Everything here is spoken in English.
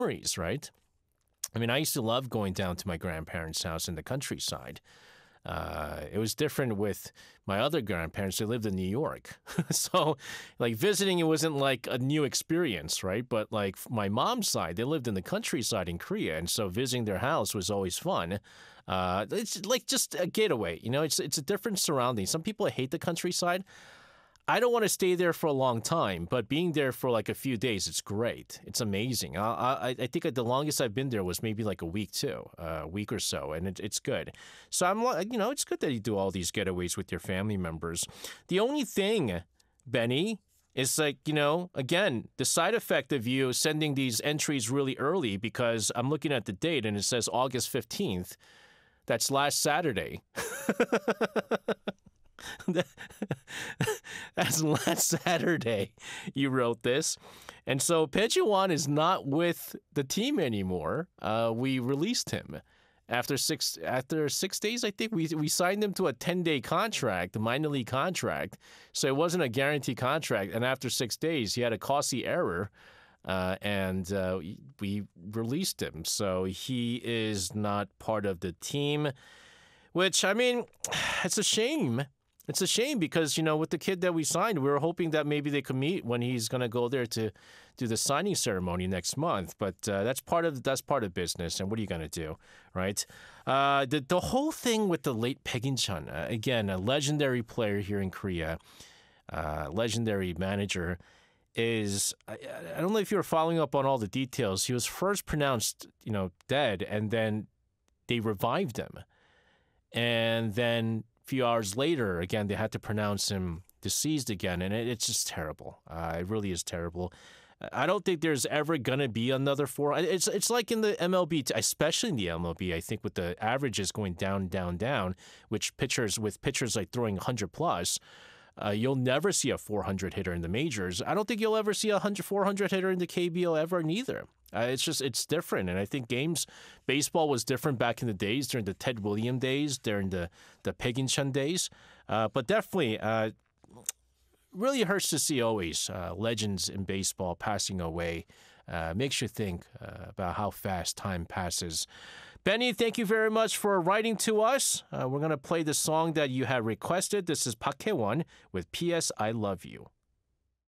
memories, right? I mean, I used to love going down to my grandparents' house in the countryside. It was different with my other grandparents. They lived in New York. So, like, visiting, it wasn't like a new experience, right? But, like, my mom's side, they lived in the countryside in Korea. And so visiting their house was always fun. It's like just a getaway, it's a different surrounding. Some people hate the countryside. I don't want to stay there for a long time, but being there for like a few days, it's great. It's amazing. I think the longest I've been there was maybe like a week too, a week or so, and it's good. So I'm like, it's good that you do all these getaways with your family members. The only thing, Benny, is like, again, the side effect of you sending these entries really early, because I'm looking at the date and it says August 15th. That's last Saturday. That's last Saturday you wrote this. And so Pejuan is not with the team anymore. We released him. After six days, I think we signed him to a 10-day contract, a minor league contract. So it wasn't a guaranteed contract. And after 6 days, he had a costly error. And we released him. So he is not part of the team, which, I mean, it's a shame. It's a shame because, with the kid that we signed, we were hoping that maybe they could meet when he's going to go there to do the signing ceremony next month. But that's part of business. And what are you going to do, right? The whole thing with the late Baek In-chun, again, a legendary player here in Korea, legendary manager, is I don't know if you were following up on all the details. He was first pronounced, dead, and then they revived him. And then few hours later, again, they had to pronounce him deceased again, and it's just terrible. It really is terrible. I don't think there's ever gonna be another four. It's like in the MLB, especially in the MLB. I think with the averages going down, with pitchers like throwing 100 plus, you'll never see a 400 hitter in the majors. I don't think you'll ever see a 400 hitter in the KBO ever, neither. It's different. And I think baseball was different back in the days, during the Ted Williams days, during the Baek In-chun days. But definitely, really hurts to see always legends in baseball passing away. Makes you think about how fast time passes. Benny, thank you very much for writing to us. We're going to play the song that you had requested. This is Park Hae-won with P.S. I Love You.